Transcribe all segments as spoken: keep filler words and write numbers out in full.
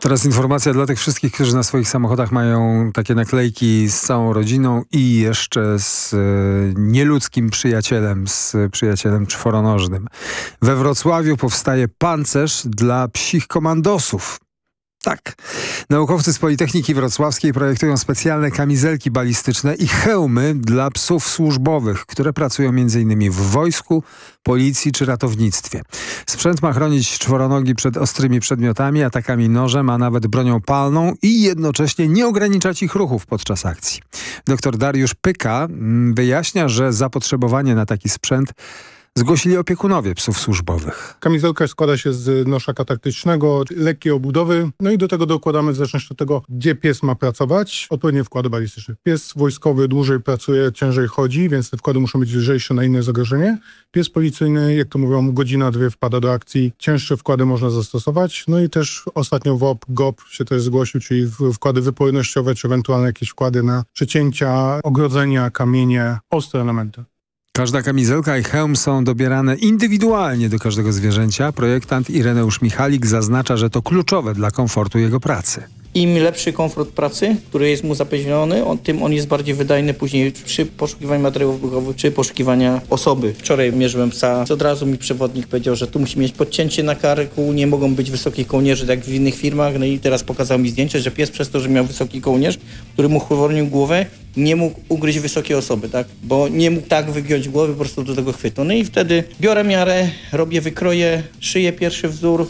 Teraz informacja dla tych wszystkich, którzy na swoich samochodach mają takie naklejki z całą rodziną i jeszcze z e, nieludzkim przyjacielem, z przyjacielem czworonożnym. We Wrocławiu powstaje pancerz dla psich komandosów. Tak. Naukowcy z Politechniki Wrocławskiej projektują specjalne kamizelki balistyczne i hełmy dla psów służbowych, które pracują między innymi w wojsku, policji czy ratownictwie. Sprzęt ma chronić czworonogi przed ostrymi przedmiotami, atakami nożem, a nawet bronią palną i jednocześnie nie ograniczać ich ruchów podczas akcji. Doktor Dariusz Pyka wyjaśnia, że zapotrzebowanie na taki sprzęt zgłosili opiekunowie psów służbowych. Kamizelka składa się z noszaka taktycznego, lekkiej obudowy, no i do tego dokładamy w zależności od tego, gdzie pies ma pracować, odpowiednie wkłady balistyczne. Pies wojskowy dłużej pracuje, ciężej chodzi, więc te wkłady muszą być lżejsze na inne zagrożenie. Pies policyjny, jak to mówią, godzina, dwie wpada do akcji, cięższe wkłady można zastosować. No i też ostatnio W O P, G O P się też zgłosił, czyli wkłady wypornościowe, czy ewentualnie jakieś wkłady na przecięcia, ogrodzenia, kamienie, ostre elementy. Każda kamizelka i hełm są dobierane indywidualnie do każdego zwierzęcia. Projektant Ireneusz Michalik zaznacza, że to kluczowe dla komfortu jego pracy. Im lepszy komfort pracy, który jest mu zapewniony, on, tym on jest bardziej wydajny później przy poszukiwaniu materiałów wybuchowych, czy poszukiwania osoby. Wczoraj mierzyłem psa, od razu mi przewodnik powiedział, że tu musi mieć podcięcie na karku, nie mogą być wysokich kołnierzy, tak jak w innych firmach. No i teraz pokazał mi zdjęcie, że pies przez to, że miał wysoki kołnierz, który mu chłodnił głowę, nie mógł ugryźć wysokiej osoby, tak? Bo nie mógł tak wygiąć głowy po prostu do tego chwytu. No i wtedy biorę miarę, robię wykroje, szyję pierwszy wzór.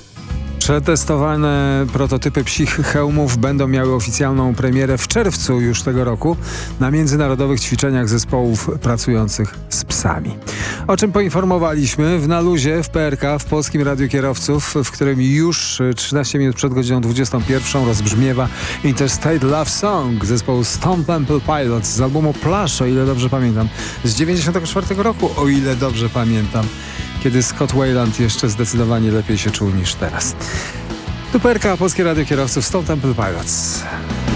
Przetestowane prototypy psich hełmów będą miały oficjalną premierę w czerwcu już tego roku na międzynarodowych ćwiczeniach zespołów pracujących z psami. O czym poinformowaliśmy w Na Luzie w P R K, w Polskim Radiu Kierowców, w którym już trzynaście minut przed godziną dwudziestą pierwszą rozbrzmiewa Interstate Love Song zespołu Stone Temple Pilots z albumu Plush, o ile dobrze pamiętam, z dziewięćdziesiątego czwartego roku, o ile dobrze pamiętam, kiedy Scott Weiland jeszcze zdecydowanie lepiej się czuł niż teraz. Tu P R K, Polskie Radio Kierowców, Stone Temple Pilots.